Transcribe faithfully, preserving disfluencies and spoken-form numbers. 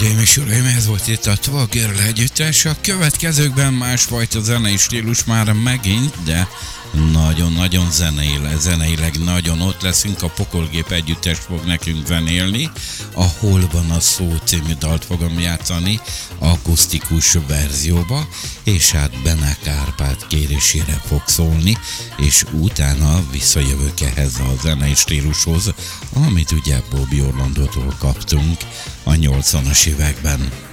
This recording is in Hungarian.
Hölgyeim és uraim, ez volt itt a Tvagirl együttes. A következőkben másfajta zenei stílus már megint, de nagyon-nagyon zeneileg, zeneileg nagyon ott leszünk. A Pokolgép együttes fog nekünk zenélni. A Hol van a szó című dalt fogom játszani akusztikus verzióba, és hát Benák Árpád kérésére fog szólni, és utána visszajövök ehhez a zenei stílushoz, amit ugye Bobby Orlandótól kaptunk a nyolcvanas években.